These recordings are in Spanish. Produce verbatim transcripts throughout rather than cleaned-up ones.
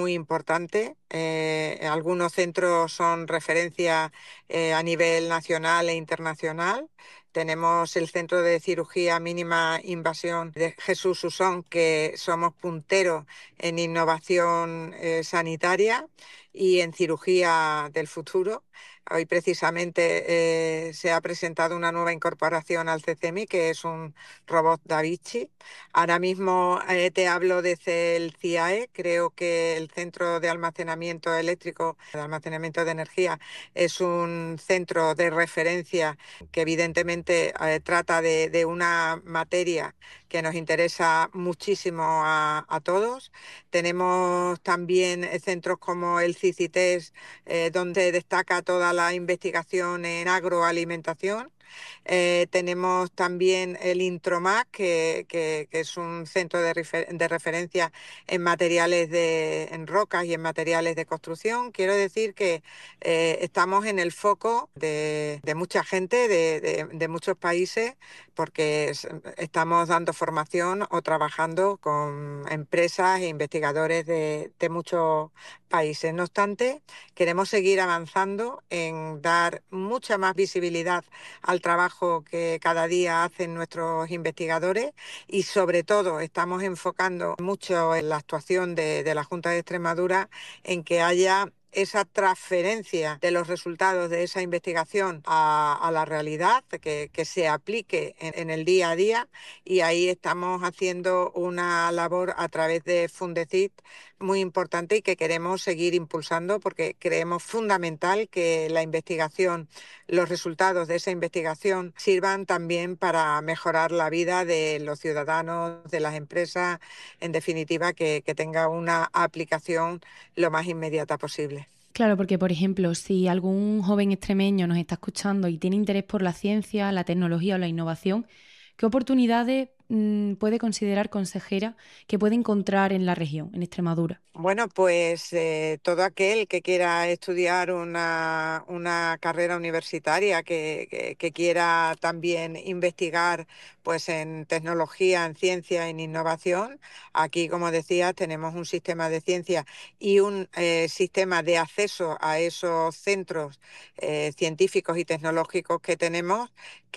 muy importante. Eh, algunos centros son referencia eh, a nivel nacional e internacional. Tenemos el Centro de Cirugía Mínima Invasión de Jesús Usón, que somos punteros en innovación eh, sanitaria y en cirugía del futuro. Hoy precisamente eh, se ha presentado una nueva incorporación al C C M I, que es un robot Da Vinci. Ahora mismo eh, te hablo desde el C I A E. Creo que el Centro de Almacenamiento Eléctrico, de Almacenamiento de Energía, es un centro de referencia que evidentemente eh, trata de, de una materia que nos interesa muchísimo a, a todos. Tenemos también eh, centros como el CICITES, eh, donde destaca toda la investigación en agroalimentación. Eh, tenemos también el Intromac, que, que- que es un centro de, refer- de referencia en materiales de, en rocas y en materiales de construcción. Quiero decir que eh, estamos en el foco de, de mucha gente, de, de- de muchos países, porque es- estamos dando formación o trabajando con empresas e investigadores de, de muchos países. No obstante, queremos seguir avanzando en dar mucha más visibilidad al trabajo que cada día hacen nuestros investigadores, y sobre todo estamos enfocando mucho en la actuación de, de la Junta de Extremadura en que haya esa transferencia de los resultados de esa investigación a, a la realidad, que, que se aplique en, en el día a día, y ahí estamos haciendo una labor a través de Fundecit muy importante y que queremos seguir impulsando, porque creemos fundamental que la investigación, los resultados de esa investigación sirvan también para mejorar la vida de los ciudadanos, de las empresas, en definitiva, que, que tenga una aplicación lo más inmediata posible. Claro, porque por ejemplo, si algún joven extremeño nos está escuchando y tiene interés por la ciencia, la tecnología o la innovación, ¿qué oportunidades mm, puede considerar consejera que puede encontrar en la región, en Extremadura? Bueno, pues eh, todo aquel que quiera estudiar una, una carrera universitaria, que, que- que quiera también investigar pues en tecnología, en ciencia, en innovación. Aquí, como decía, tenemos un sistema de ciencia y un eh, sistema de acceso a esos centros eh, científicos y tecnológicos que tenemos,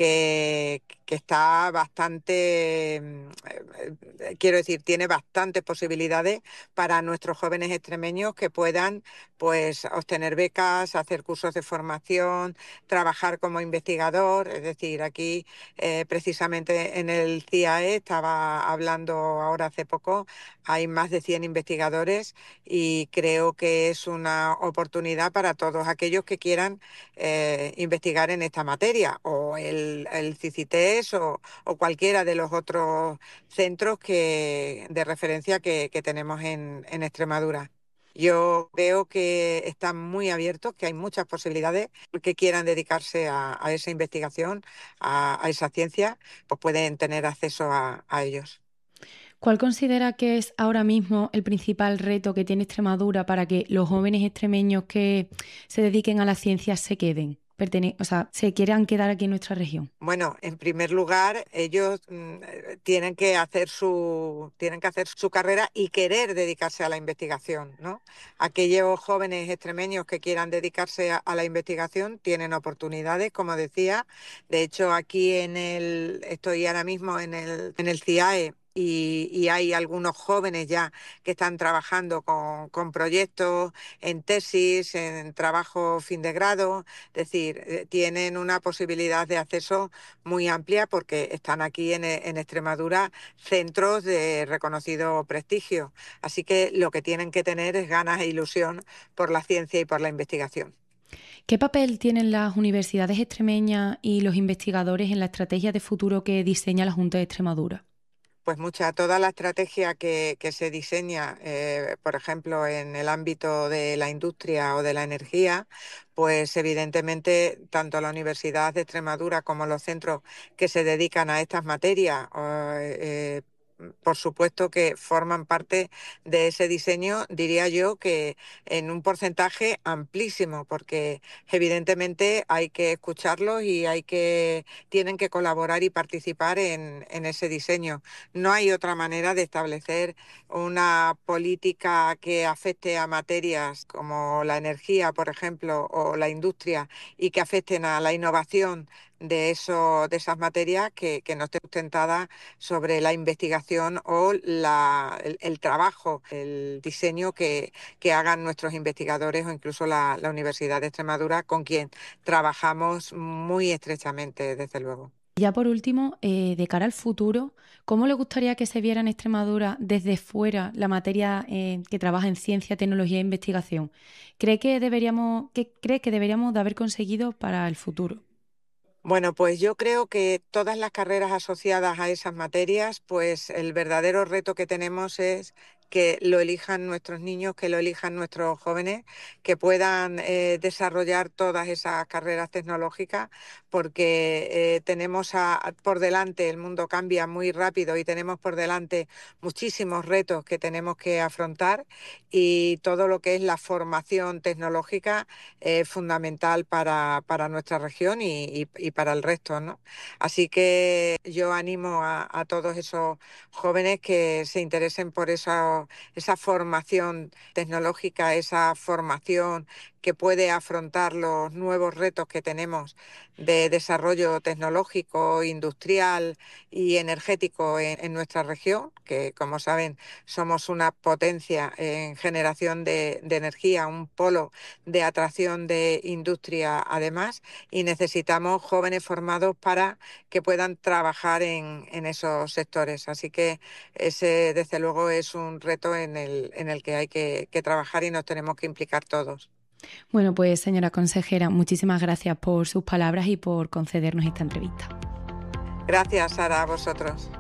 que, que está bastante, mm, eh, eh, quiero decir, tiene bastantes posibilidades para nuestros jóvenes extremeños que puedan pues obtener becas, hacer cursos de formación, trabajar como investigador. Es decir, aquí eh, precisamente en el C I A E, estaba hablando ahora hace poco, hay más de cien investigadores, y creo que es una oportunidad para todos aquellos que quieran eh, investigar en esta materia, o el, el CICITES, o, o cualquiera de los otros centros que, de referencia que, que tenemos en, en Extremadura. Yo veo que están muy abiertos, que hay muchas posibilidades que quieran dedicarse a, a esa investigación, a, a esa ciencia, pues pueden tener acceso a, a ellos. ¿Cuál considera que es ahora mismo el principal reto que tiene Extremadura para que los jóvenes extremeños que se dediquen a la ciencia se queden? Pertene- o sea, se quieran quedar aquí en nuestra región. Bueno, en primer lugar, ellos mm, eh, tienen que hacer su, tienen que hacer su carrera y querer dedicarse a la investigación, ¿no? Aquellos jóvenes extremeños que quieran dedicarse a, a la investigación tienen oportunidades, como decía. De hecho, aquí en el, estoy ahora mismo en el, en el C I A E. Y, y hay algunos jóvenes ya que están trabajando con, con proyectos, en tesis, en trabajo fin de grado. Es decir, eh, tienen una posibilidad de acceso muy amplia, porque están aquí en, en Extremadura centros de reconocido prestigio. Así que lo que tienen que tener es ganas e ilusión por la ciencia y por la investigación. ¿Qué papel tienen las universidades extremeñas y los investigadores en la estrategia de futuro que diseña la Junta de Extremadura? Pues mucha, toda la estrategia que, que se diseña, eh, por ejemplo, en el ámbito de la industria o de la energía, pues evidentemente tanto la Universidad de Extremadura como los centros que se dedican a estas materias, o, eh, por supuesto que forman parte de ese diseño, diría yo que en un porcentaje amplísimo, porque evidentemente hay que escucharlos y hay que, tienen que colaborar y participar en, en ese diseño. No hay otra manera de establecer una política que afecte a materias como la energía, por ejemplo, o la industria, y que afecten a la innovación de, eso, de esas materias que, que no esté sustentada sobre la investigación o la, el, el trabajo, el diseño que, que hagan nuestros investigadores o incluso la, la Universidad de Extremadura, con quien trabajamos muy estrechamente, desde luego. Ya por último, eh, de cara al futuro, ¿cómo le gustaría que se viera en Extremadura desde fuera la materia eh, que trabaja en ciencia, tecnología e investigación? ¿Cree que deberíamos, qué cree que deberíamos de haber conseguido para el futuro? Bueno, pues yo creo que todas las carreras asociadas a esas materias, pues el verdadero reto que tenemos es que lo elijan nuestros niños, que lo elijan nuestros jóvenes, que puedan eh, desarrollar todas esas carreras tecnológicas, porque eh, tenemos a- a- por delante, el mundo cambia muy rápido y tenemos por delante muchísimos retos que tenemos que afrontar, y todo lo que es la formación tecnológica es fundamental para, para nuestra región y, y- y para el resto, ¿no? Así que yo animo a, a todos esos jóvenes que se interesen por esa, esa formación tecnológica, esa formación que puede afrontar los nuevos retos que tenemos de desarrollo tecnológico, industrial y energético en, en nuestra región, que como saben somos una potencia en generación de, de energía, un polo de atracción de industria además, y necesitamos jóvenes formados para que puedan trabajar en, en esos sectores. Así que ese desde luego es un reto en el, en el que hay que, que trabajar y nos tenemos que implicar todos. Bueno, pues señora consejera, muchísimas gracias por sus palabras y por concedernos esta entrevista. Gracias, Sara, a vosotros.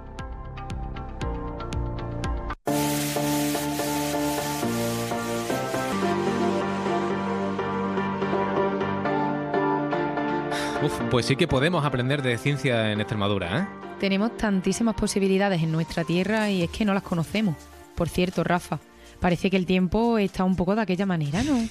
Uf, pues sí que podemos aprender de ciencia en Extremadura, ¿eh? Tenemos tantísimas posibilidades en nuestra tierra y es que no las conocemos. Por cierto, Rafa, parece que el tiempo está un poco de aquella manera, ¿no?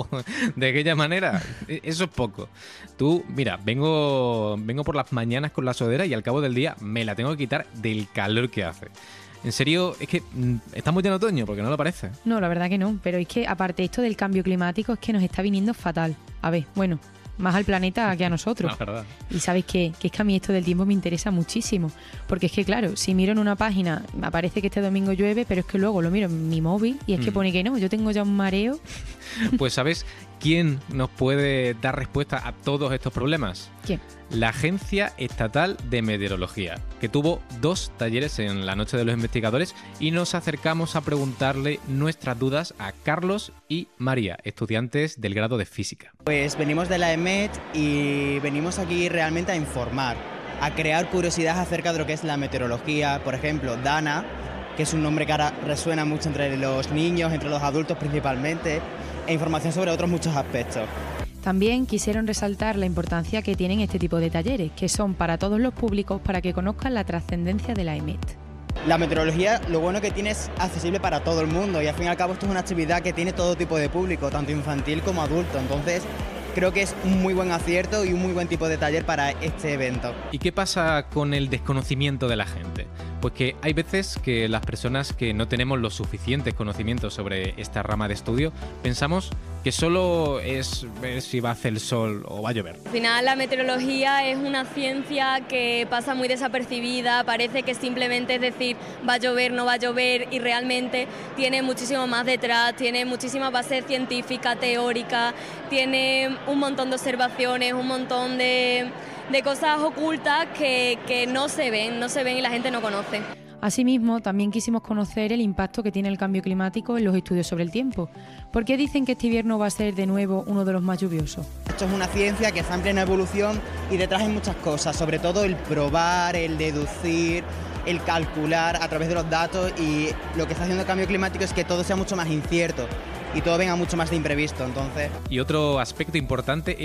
¿De aquella manera? Eso es poco. Tú, mira, vengo, vengo por las mañanas con la sudadera y al cabo del día me la tengo que quitar del calor que hace. En serio, es que mm, estamos ya en otoño, porque no lo parece. No, la verdad que no, pero es que aparte esto del cambio climático es que nos está viniendo fatal. A ver, bueno, más al planeta que a nosotros. La verdad. Y sabéis qué, que es que a mí esto del tiempo me interesa muchísimo, porque es que claro, si miro en una página, me aparece que este domingo llueve, pero es que luego lo miro en mi móvil y es que Mm. pone que no, yo tengo ya un mareo. Pues ¿sabes quién nos puede dar respuesta a todos estos problemas? ¿Quién? La Agencia Estatal de Meteorología, que tuvo dos talleres en la Noche de los Investigadores, y nos acercamos a preguntarle nuestras dudas a Carlos y María, estudiantes del grado de Física. Pues venimos de la E M E T y venimos aquí realmente a informar, a crear curiosidad acerca de lo que es la meteorología. Por ejemplo, Dana, que es un nombre que ahora resuena mucho entre los niños, entre los adultos principalmente, e información sobre otros muchos aspectos. También quisieron resaltar la importancia que tienen este tipo de talleres, que son para todos los públicos para que conozcan la trascendencia de la E M E T. La meteorología, lo bueno que tiene es accesible para todo el mundo y al fin y al cabo esto es una actividad que tiene todo tipo de público, tanto infantil como adulto. Entonces creo que es un muy buen acierto y un muy buen tipo de taller para este evento. ¿Y qué pasa con el desconocimiento de la gente? Pues que hay veces que las personas que no tenemos los suficientes conocimientos sobre esta rama de estudio pensamos que solo es ver si va a hacer el sol o va a llover. Al final la meteorología es una ciencia que pasa muy desapercibida, parece que simplemente es decir va a llover, no va a llover, y realmente tiene muchísimo más detrás, tiene muchísima base científica, teórica, tiene un montón de observaciones, un montón de, de cosas ocultas que, que no se ven, no se ven y la gente no conoce. Asimismo, también quisimos conocer el impacto que tiene el cambio climático en los estudios sobre el tiempo. ¿Por qué dicen que este invierno va a ser de nuevo uno de los más lluviosos? Esto es una ciencia que está en plena evolución y detrás hay muchas cosas, sobre todo el probar, el deducir, el calcular a través de los datos, y lo que está haciendo el cambio climático es que todo sea mucho más incierto y todo venga mucho más de imprevisto. Entonces, Y otro aspecto importante es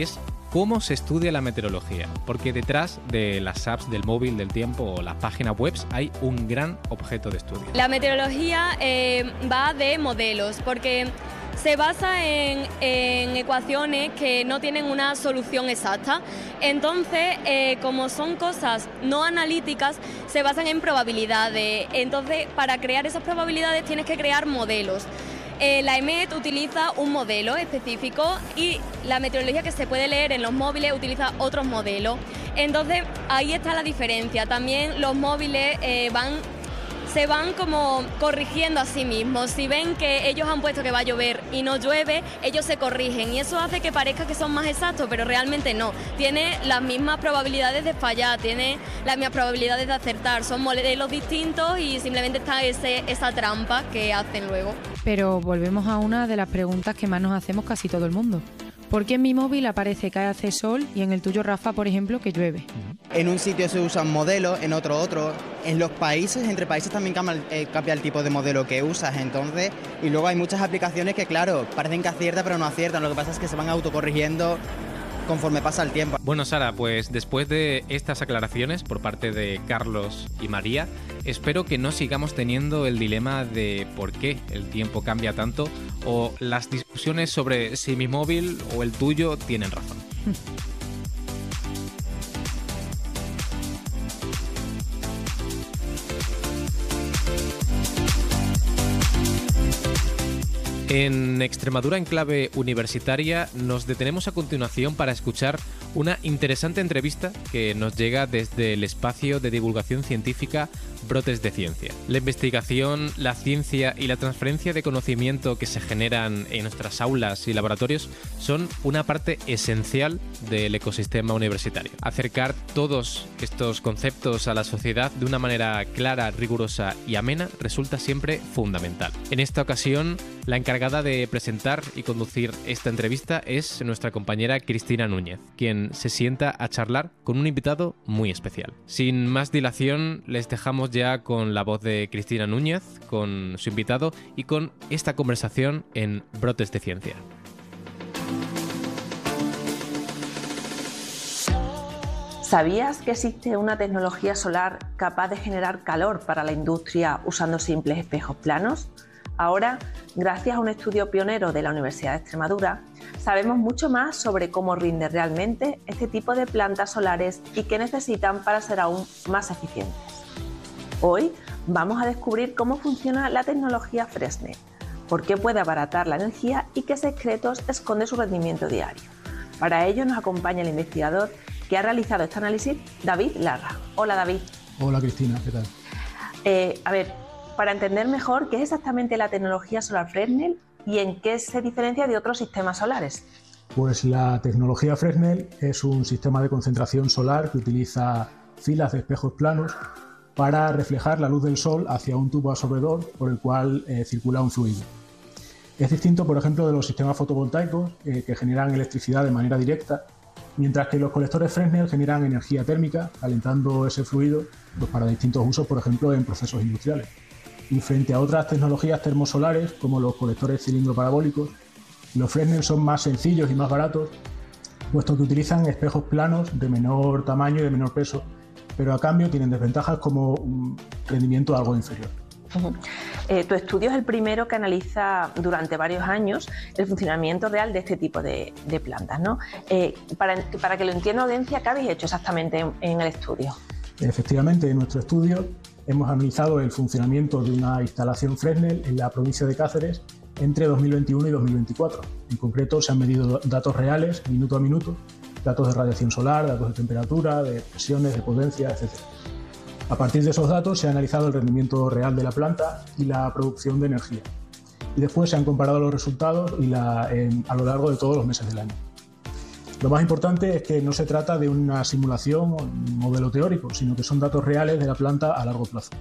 cómo se estudia la meteorología, porque detrás de las apps del móvil, del tiempo o las páginas web hay un gran objeto de estudio. La meteorología eh, va de modelos, porque se basa en, en ecuaciones que no tienen una solución exacta. Entonces, eh, como son cosas no analíticas, se basan en probabilidades. Entonces, para crear esas probabilidades tienes que crear modelos. Eh, la E M E T utiliza un modelo específico y la meteorología que se puede leer en los móviles utiliza otros modelos. Entonces, ahí está la diferencia. También los móviles eh, van... se van como corrigiendo a sí mismos. Si ven que ellos han puesto que va a llover y no llueve, ellos se corrigen y eso hace que parezca que son más exactos, pero realmente no. Tiene las mismas probabilidades de fallar, tiene las mismas probabilidades de acertar. Son modelos distintos y simplemente está ese, esa trampa que hacen luego. Pero volvemos a una de las preguntas que más nos hacemos casi todo el mundo. ¿Por qué en mi móvil aparece que hace sol y en el tuyo, Rafa, por ejemplo, que llueve? En un sitio se usan modelos, en otro otro. En los países, entre países también cambia, eh, cambia el tipo de modelo que usas, entonces. Y luego hay muchas aplicaciones que, claro, parecen que aciertan, pero no aciertan. Lo que pasa es que se van autocorrigiendo conforme pasa el tiempo. Bueno, Sara, pues después de estas aclaraciones por parte de Carlos y María, espero que no sigamos teniendo el dilema de por qué el tiempo cambia tanto o las discusiones sobre si mi móvil o el tuyo tienen razón. En Extremadura en clave universitaria nos detenemos a continuación para escuchar una interesante entrevista que nos llega desde el espacio de divulgación científica Brotes de Ciencia. La investigación, la ciencia y la transferencia de conocimiento que se generan en nuestras aulas y laboratorios son una parte esencial del ecosistema universitario. Acercar todos estos conceptos a la sociedad de una manera clara, rigurosa y amena resulta siempre fundamental. En esta ocasión, la encargada de presentar y conducir esta entrevista es nuestra compañera Cristina Núñez, quien se sienta a charlar con un invitado muy especial. Sin más dilación, les dejamos ya con la voz de Cristina Núñez, con su invitado y con esta conversación en Brotes de Ciencia. ¿Sabías que existe una tecnología solar capaz de generar calor para la industria usando simples espejos planos? Ahora, gracias a un estudio pionero de la Universidad de Extremadura, sabemos mucho más sobre cómo rinde realmente este tipo de plantas solares y qué necesitan para ser aún más eficientes. Hoy vamos a descubrir cómo funciona la tecnología Fresnel, por qué puede abaratar la energía y qué secretos esconde su rendimiento diario. Para ello nos acompaña el investigador que ha realizado este análisis, David Larra. Hola, David. Hola, Cristina, ¿qué tal? Eh, a ver, para entender mejor qué es exactamente la tecnología solar Fresnel y en qué se diferencia de otros sistemas solares. Pues la tecnología Fresnel es un sistema de concentración solar que utiliza filas de espejos planos para reflejar la luz del sol hacia un tubo absorbedor por el cual eh, circula un fluido. Es distinto, por ejemplo, de los sistemas fotovoltaicos eh, que generan electricidad de manera directa, mientras que los colectores Fresnel generan energía térmica, calentando ese fluido pues, para distintos usos, por ejemplo, en procesos industriales. Y frente a otras tecnologías termosolares, como los colectores cilindro parabólicos, los Fresnel son más sencillos y más baratos, puesto que utilizan espejos planos de menor tamaño y de menor peso, pero a cambio tienen desventajas como un rendimiento algo inferior. Uh-huh. Eh, tu estudio es el primero que analiza durante varios años el funcionamiento real de este tipo de, de plantas, ¿no? Eh, para, para que lo entienda la audiencia, ¿qué habéis hecho exactamente en, en el estudio? Efectivamente, en nuestro estudio hemos analizado el funcionamiento de una instalación Fresnel en la provincia de Cáceres entre dos mil veintiuno y dos mil veinticuatro. En concreto, se han medido datos reales, minuto a minuto, datos de radiación solar, datos de temperatura, de presiones, de potencia, etcétera. A partir de esos datos se ha analizado el rendimiento real de la planta y la producción de energía. Y después se han comparado los resultados y la, en, a lo largo de todos los meses del año. Lo más importante es que no se trata de una simulación o un modelo teórico, sino que son datos reales de la planta a largo plazo.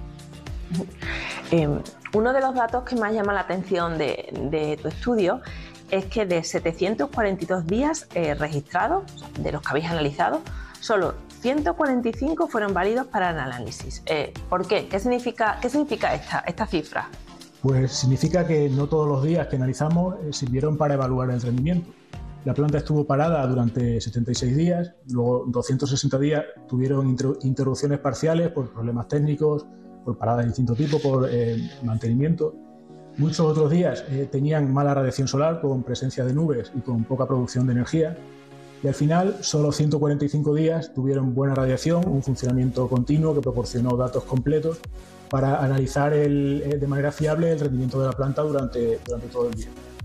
Eh, uno de los datos que más llama la atención de, de tu estudio es que de setecientos cuarenta y dos días eh, registrados, de los que habéis analizado, solo ciento cuarenta y cinco fueron válidos para el análisis. Eh, ¿Por qué? ¿Qué significa, qué significa esta, esta cifra? Pues significa que no todos los días que analizamos eh, sirvieron para evaluar el rendimiento. La planta estuvo parada durante setenta y seis días, luego doscientos sesenta días tuvieron inter interrupciones parciales por problemas técnicos, por paradas de distinto tipo, por eh, mantenimiento. Muchos otros días eh, tenían mala radiación solar con presencia de nubes y con poca producción de energía. Y al final, solo ciento cuarenta y cinco días tuvieron buena radiación, un funcionamiento continuo que proporcionó datos completos para analizar el, eh, de manera fiable el rendimiento de la planta durante, durante todo el día.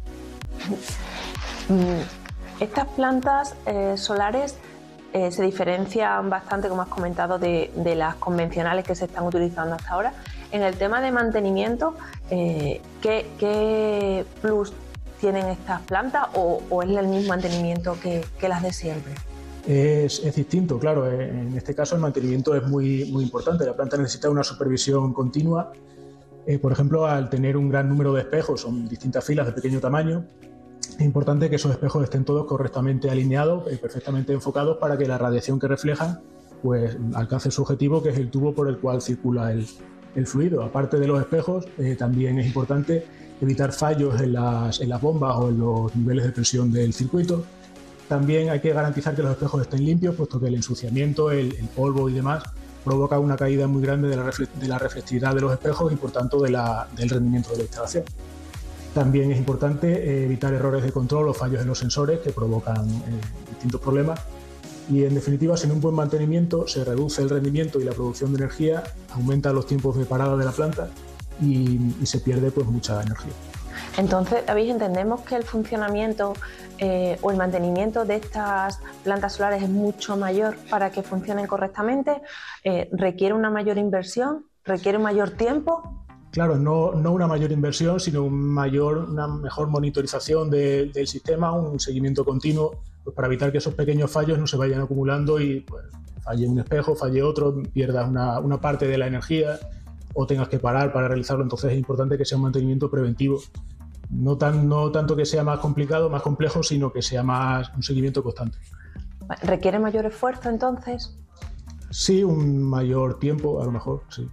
Estas plantas eh, solares eh, se diferencian bastante, como has comentado, de, de las convencionales que se están utilizando hasta ahora. En el tema de mantenimiento, eh, ¿qué, qué plus tienen estas plantas o, o es el mismo mantenimiento que, que las de siempre? Es, es distinto, claro. En este caso el mantenimiento es muy, muy importante. La planta necesita una supervisión continua. Eh, por ejemplo, al tener un gran número de espejos, son distintas filas de pequeño tamaño, es importante que esos espejos estén todos correctamente alineados y perfectamente enfocados para que la radiación que reflejan pues, alcance su objetivo, que es el tubo por el cual circula el, el fluido. Aparte de los espejos, eh, también es importante evitar fallos en las, en las bombas o en los niveles de presión del circuito. También hay que garantizar que los espejos estén limpios, puesto que el ensuciamiento, el, el polvo y demás provoca una caída muy grande de la, de la reflectividad de los espejos y por tanto de la, del rendimiento de la instalación. También es importante evitar errores de control o fallos en los sensores que provocan eh, distintos problemas. Y en definitiva, sin un buen mantenimiento se reduce el rendimiento y la producción de energía, aumentan los tiempos de parada de la planta y, y se pierde pues, mucha energía. Entonces, David, entendemos que el funcionamiento eh, o el mantenimiento de estas plantas solares es mucho mayor para que funcionen correctamente, eh, requiere una mayor inversión, requiere un mayor tiempo. Claro, no, no una mayor inversión, sino un mayor, una mejor monitorización de, del sistema, un seguimiento continuo, pues para evitar que esos pequeños fallos no se vayan acumulando y pues, falle un espejo, falle otro, pierdas una, una parte de la energía o tengas que parar para realizarlo. Entonces es importante que sea un mantenimiento preventivo. No, tan, no tanto que sea más complicado, más complejo, sino que sea más un seguimiento constante. ¿Requiere mayor esfuerzo entonces? Sí, un mayor tiempo, a lo mejor, sí.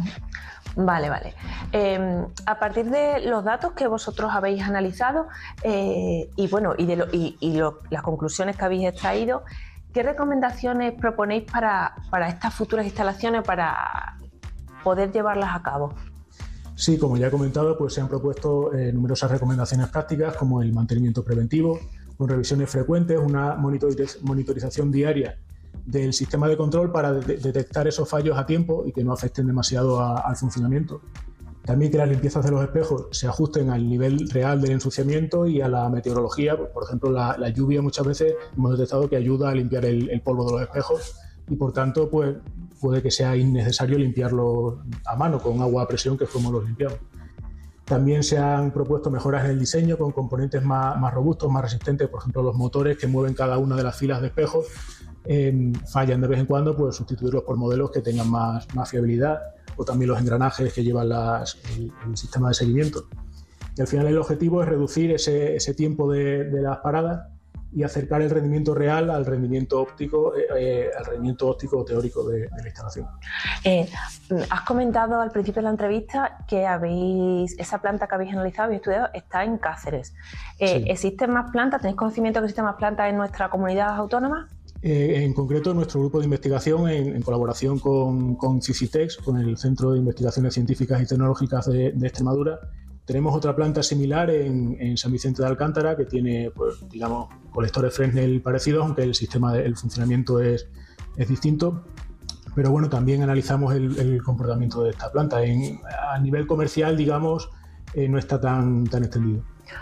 Vale, vale. Eh, a partir de los datos que vosotros habéis analizado eh, y, bueno, y, de lo, y, y lo, las conclusiones que habéis extraído, ¿qué recomendaciones proponéis para, para estas futuras instalaciones para poder llevarlas a cabo? Sí, como ya he comentado, pues se han propuesto eh, numerosas recomendaciones prácticas como el mantenimiento preventivo, con revisiones frecuentes, una monitoriz monitorización diaria del sistema de control para de detectar esos fallos a tiempo y que no afecten demasiado a, al funcionamiento. También que las limpiezas de los espejos se ajusten al nivel real del ensuciamiento y a la meteorología. Por ejemplo, la, la lluvia muchas veces hemos detectado que ayuda a limpiar el, el polvo de los espejos y por tanto pues, puede que sea innecesario limpiarlos a mano con agua a presión, que es como los limpiamos. También se han propuesto mejoras en el diseño con componentes más, más robustos, más resistentes. Por ejemplo, los motores que mueven cada una de las filas de espejos eh, fallan de vez en cuando, pues sustituirlos por modelos que tengan más, más fiabilidad, o también los engranajes que llevan las, el, el sistema de seguimiento. Y al final el objetivo es reducir ese, ese tiempo de, de las paradas y acercar el rendimiento real al rendimiento óptico, eh, al rendimiento óptico teórico de, de la instalación. Eh, has comentado al principio de la entrevista que habéis, esa planta que habéis analizado y estudiado está en Cáceres. Eh, sí. ¿Existen más plantas? ¿Tenéis conocimiento de que existen más plantas en nuestra comunidad autónoma? Eh, en concreto, nuestro grupo de investigación, en, en colaboración con, con CICITEX, con el Centro de Investigaciones Científicas y Tecnológicas de, de Extremadura, tenemos otra planta similar en, en San Vicente de Alcántara que tiene, pues, digamos, colectores Fresnel parecidos, aunque el sistema de, el funcionamiento es, es distinto. Pero bueno, también analizamos el, el comportamiento de esta planta. En, a nivel comercial, digamos, eh, no está tan, tan extendido.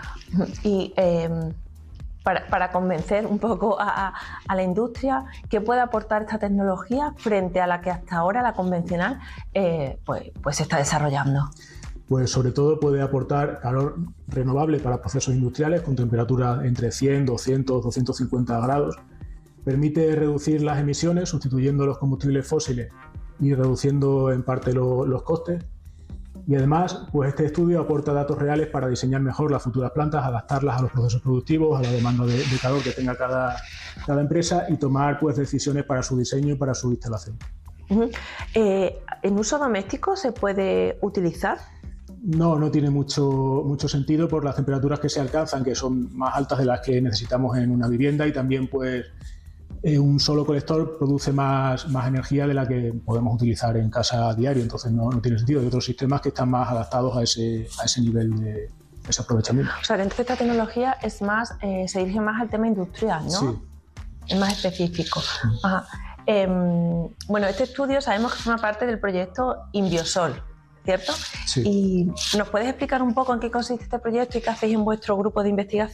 Y eh, para, para convencer un poco a, a la industria, ¿qué puede aportar esta tecnología frente a la que hasta ahora, la convencional, eh, pues, pues se está desarrollando? Pues sobre todo puede aportar calor renovable para procesos industriales con temperatura entre cien, doscientos, doscientos cincuenta grados. Permite reducir las emisiones sustituyendo los combustibles fósiles y reduciendo en parte lo, los costes. Y además, pues este estudio aporta datos reales para diseñar mejor las futuras plantas, adaptarlas a los procesos productivos, a la demanda de, de calor que tenga cada, cada empresa y tomar pues, decisiones para su diseño y para su instalación. Uh-huh. eh, ¿En uso doméstico se puede utilizar? No, no tiene mucho, mucho sentido por las temperaturas que se alcanzan, que son más altas de las que necesitamos en una vivienda, y también pues eh, un solo colector produce más, más energía de la que podemos utilizar en casa a diario, entonces no, no tiene sentido. Hay otros sistemas que están más adaptados a ese, a ese nivel de ese aprovechamiento. O sea, que entonces esta tecnología es más, eh, se dirige más al tema industrial, ¿no? Sí. Es más específico. Ajá. Eh, bueno, este estudio sabemos que forma parte del proyecto Inbiosol, ¿cierto? Sí. ¿Y nos puedes explicar un poco en qué consiste este proyecto y qué hacéis en vuestro grupo de investigación?